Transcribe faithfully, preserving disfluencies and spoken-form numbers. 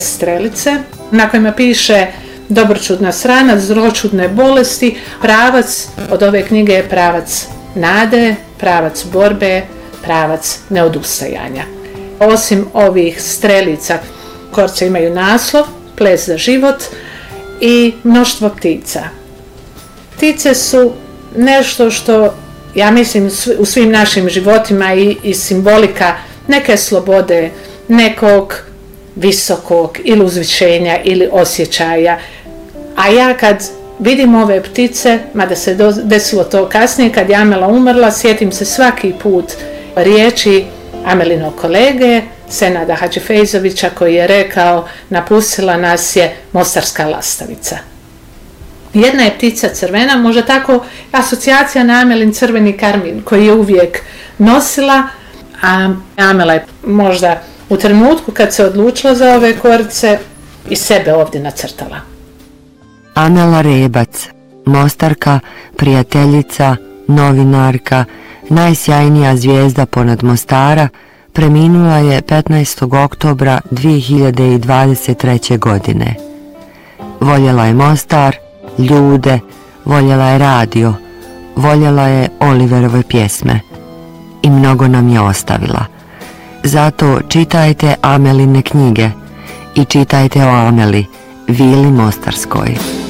strelice na kojima piše dobročudna strana, zločudne bolesti. Pravac od ove knjige je pravac nade, pravac borbe, pravac neodustajanja. Osim ovih strelica, korce imaju naslov Ples za život i mnoštvo ptica. Ptice su nešto što, ja mislim, u svim našim životima i, i simbolika neke slobode, nekog visokog ili uzvišenja ili osjećaja. A ja kad vidim ove ptice, mada se desilo to kasnije, kad je Amela umrla, sjetim se svaki put riječi Amelinog kolege, Senada Hadžifejzovića, koji je rekao: napustila nas je mostarska lastavica. Jedna je ptica crvena, možda tako asocijacija na Amelin crveni karmin koji je uvijek nosila, a Amela je možda u trenutku kad se odlučila za ove korice i sebe ovdje nacrtala. Amela Rebac, mostarka, prijateljica, novinarka, najsjajnija zvijezda ponad Mostara, preminula je petnaestog oktobra dvije hiljade dvadeset treće. godine. Voljela je Mostar, ljude, voljela je radio, voljela je Oliverove pjesme i mnogo nam je ostavila. Zato čitajte Ameline knjige i čitajte o Ameli, Vili Mostarskoj.